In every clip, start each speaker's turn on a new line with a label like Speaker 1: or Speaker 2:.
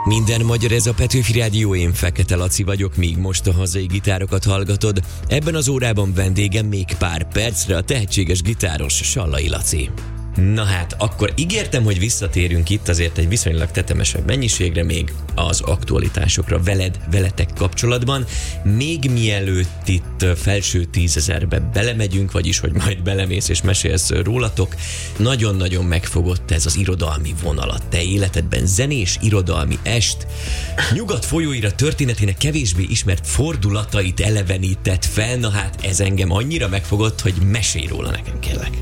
Speaker 1: Minden magyar, ez a Petőfi Rádió, én Fekete Laci vagyok, míg most a hazai gitárokat hallgatod. Ebben az órában vendégem még pár percre a tehetséges gitáros Sallai Laci. Na hát, akkor ígértem, hogy visszatérünk itt azért egy viszonylag tetemesebb mennyiségre még az aktualitásokra veletek kapcsolatban. Még mielőtt itt felső 10 000-be belemegyünk, vagyis hogy majd belemész és mesélsz rólatok, nagyon-nagyon megfogott ez az irodalmi vonalat. Te életedben zenés, irodalmi est, Nyugat folyóira történetének kevésbé ismert fordulatait elevenített fel. Na hát, ez engem annyira megfogott, hogy mesélj róla nekem, kérlek.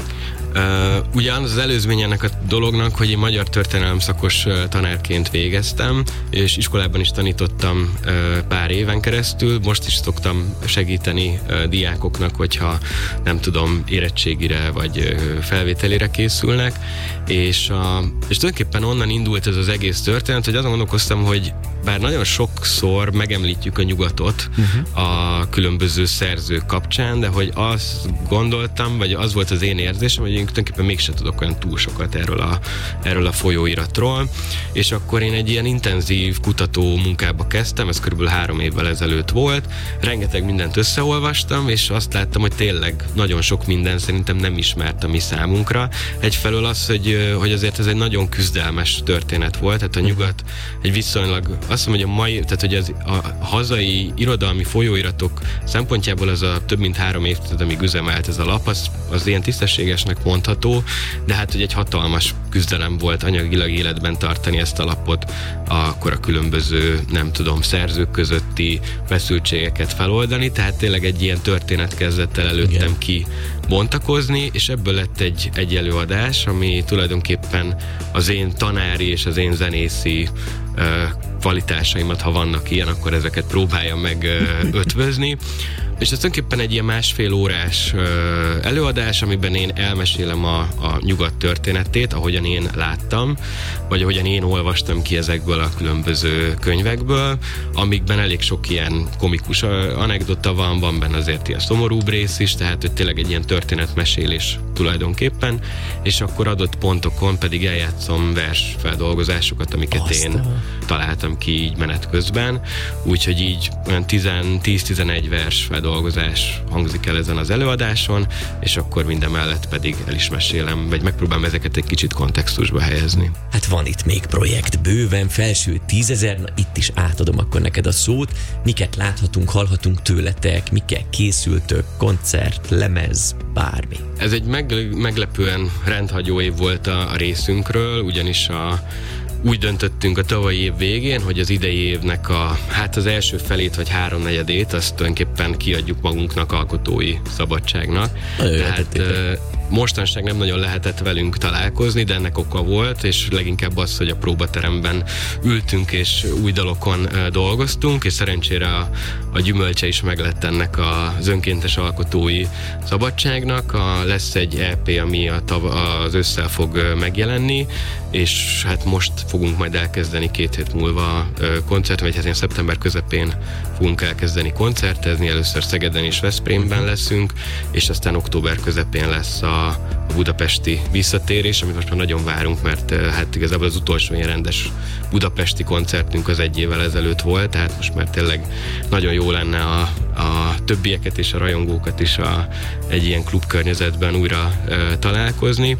Speaker 2: Ugyan az előzmény ennek a dolognak, hogy én magyar történelem szakos tanárként végeztem, és iskolában is tanítottam pár éven keresztül. Most is szoktam segíteni diákoknak, hogyha nem tudom, érettségire vagy felvételére készülnek, és tulajdonképpen onnan indult ez az egész történet, hogy azon gondolkoztam, hogy bár nagyon sokszor megemlítjük a nyugatot a különböző szerzők kapcsán, de hogy azt gondoltam, vagy az volt az én érzésem, hogy én tulajdonképpen mégsem tudok olyan túl sokat erről a folyóiratról, és akkor én egy ilyen intenzív kutató munkába kezdtem, ez körülbelül 3 évvel ezelőtt volt, rengeteg mindent összeolvastam, és azt láttam, hogy tényleg nagyon sok minden szerintem nem ismert a mi számunkra. Egyfelől az, hogy azért ez egy nagyon küzdelmes történet volt, tehát a nyugat egy viszonylag, azt mondom, hogy a hazai irodalmi folyóiratok szempontjából az a több mint 3 évtized, amíg üzemelt ez a lap, az ilyen tisztességesnek mondható, de hát hogy egy hatalmas küzdelem volt anyagilag életben tartani ezt a lapot, akkor a különböző, nem tudom, szerzők közötti feszültségeket feloldani, tehát tényleg egy ilyen történet kezdett el előttem ki bontakozni, és ebből lett egy előadás, ami tulajdonképpen az én tanári és az én zenészi kvalitásaimat, ha vannak ilyen, akkor ezeket próbáljam meg ötvözni. És ez tulajdonképpen egy ilyen 1,5 órás előadás, amiben én elmesélem a nyugat történetét, ahogyan én láttam, vagy ahogyan én olvastam ki ezekből a különböző könyvekből, amikben elég sok ilyen komikus anekdota van benne azért ilyen szomorúbb rész is, tehát hogy tényleg egy ilyen történetmesélés tulajdonképpen, és akkor adott pontokon pedig eljátszom versfeldolgozásokat, amiket én találtam ki így menet közben, úgyhogy így olyan 10-11 versfeldolgozás hangzik el ezen az előadáson, és akkor minden mellett pedig el is mesélem, vagy megpróbálom ezeket egy kicsit kontextusba helyezni.
Speaker 1: Hát van itt még projekt, bőven felső 10 000, na itt is átadom akkor neked a szót. Miket láthatunk, hallhatunk tőletek, mikkel készültök, koncert, lemez, bármi?
Speaker 2: Ez egy meglepően rendhagyó év volt a részünkről, ugyanis úgy döntöttünk a tavalyi év végén, hogy az idei évnek az első felét vagy 3/4 azt tulajdonképpen kiadjuk magunknak alkotói szabadságnak. Tehát mostanság nem nagyon lehetett velünk találkozni, de ennek oka volt, és leginkább az, hogy a próbateremben ültünk és új dalokon dolgoztunk, és szerencsére a gyümölcse is meglett ennek az önkéntes alkotói szabadságnak. Lesz egy EP, ami az ősszel fog megjelenni, és hát most fogunk majd elkezdeni 2 hét múlva koncert, vagy hát én szeptember közepén fogunk elkezdeni koncertezni, először Szegeden és Veszprémben leszünk, és aztán október közepén lesz a budapesti visszatérés, amit most már nagyon várunk, mert hát igazából az utolsó ilyen rendes budapesti koncertünk az 1 évvel ezelőtt volt, tehát most már tényleg nagyon jó lenne a többieket és a rajongókat is egy ilyen klubkörnyezetben újra találkozni,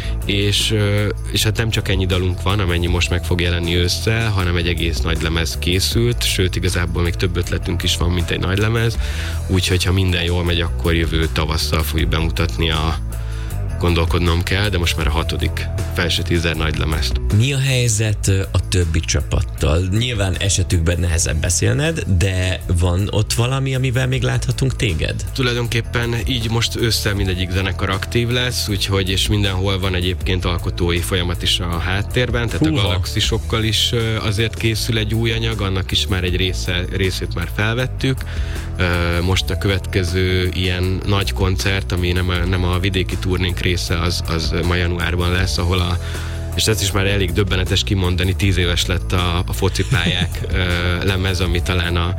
Speaker 2: és hát nem csak ennyi dalunk van, amennyi most meg fog jelenni ősszel, hanem egy egész nagy lemez készült, sőt igazából még több ötletünk is van, mint egy nagy lemez, úgyhogy ha minden jól megy, akkor jövő tavasszal fogjuk bemutatni gondolkodnom kell, de most már a 6. felső 10 000 nagylemezt.
Speaker 1: Mi a helyzet a többi csapattal? Nyilván esetükben nehezebb beszélned, de van ott valami, amivel még láthatunk téged?
Speaker 2: Tulajdonképpen így most ősszel mindegyik zenekar aktív lesz, úgyhogy és mindenhol van egyébként alkotói folyamat is a háttérben, tehát a Galaxisokkal is azért készül egy új anyag, annak is már egy részét már felvettük. Most a következő ilyen nagy koncert, ami nem a vidéki turnénk része, az ma januárban lesz, ahol és ez is már elég döbbenetes kimondani, 10 éves lett a focipályák lemez, ami talán a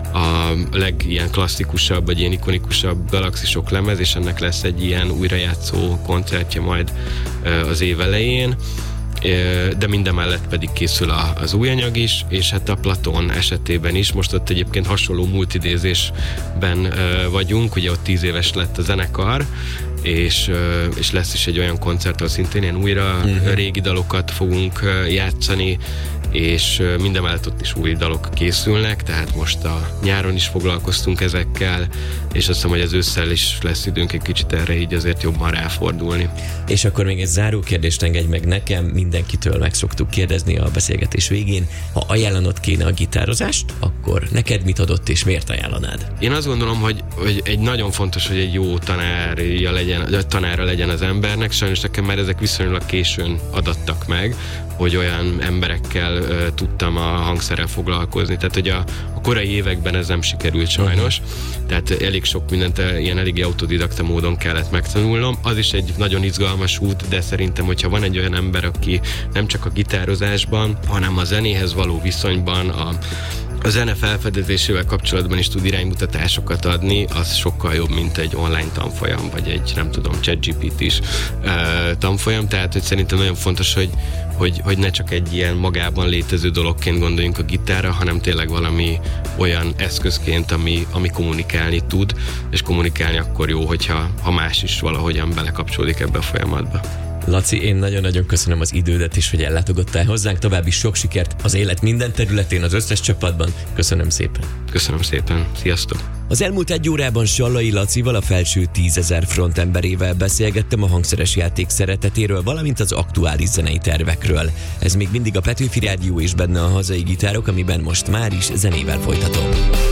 Speaker 2: ilyen klasszikusabb, vagy ilyen ikonikusabb Galaxisok lemez, és ennek lesz egy ilyen újrajátszó koncertje majd az év elején. de mindemellett pedig készül az új anyag is, és hát a Platon esetében is, most ott egyébként hasonló multidézésben vagyunk, ugye ott 10 éves lett a zenekar, és lesz is egy olyan koncert, ahol szintén ilyen újra régi dalokat fogunk játszani, és mindemellett ott is új dalok készülnek, tehát most a nyáron is foglalkoztunk ezekkel, és azt hiszem, hogy az ősszel is lesz időnk egy kicsit erre így azért jobban ráfordulni.
Speaker 1: És akkor még egy záró kérdést engedj meg nekem, mindenkitől meg szoktuk kérdezni a beszélgetés végén, ha ajánlanod kéne a gitározást, akkor neked mit adott és miért ajánlanád?
Speaker 2: Én azt gondolom, hogy egy nagyon fontos, hogy egy jó tanára legyen az embernek, sajnos nekem már ezek viszonylag későn adattak meg, hogy olyan emberekkel tudtam a hangszerrel foglalkozni. Tehát, hogy a korai években ez nem sikerült sajnos. Tehát elég sok mindent ilyen eléggé autodidakta módon kellett megtanulnom. Az is egy nagyon izgalmas út, de szerintem, hogyha van egy olyan ember, aki nem csak a gitározásban, hanem a zenéhez való viszonyban, a zene felfedezésével kapcsolatban is tud iránymutatásokat adni, az sokkal jobb, mint egy online tanfolyam, vagy egy, nem tudom, ChatGPT-s tanfolyam, tehát hogy szerintem nagyon fontos, hogy ne csak egy ilyen magában létező dologként gondoljunk a gitárra, hanem tényleg valami olyan eszközként, ami kommunikálni tud, és kommunikálni akkor jó, ha más is valahogyan belekapcsolódik ebbe a folyamatba.
Speaker 1: Laci, én nagyon-nagyon köszönöm az idődet is, hogy ellátogattál hozzánk. További sok sikert az élet minden területén, az összes csapatban. Köszönöm szépen.
Speaker 2: Köszönöm szépen. Sziasztok.
Speaker 1: Az elmúlt egy órában Sallai Lacival, a felső 10 000 frontemberével beszélgettem a hangszeres játék szeretetéről, valamint az aktuális zenei tervekről. Ez még mindig a Petőfi Rádió és benne a hazai gitárok, amiben most már is zenével folytatom.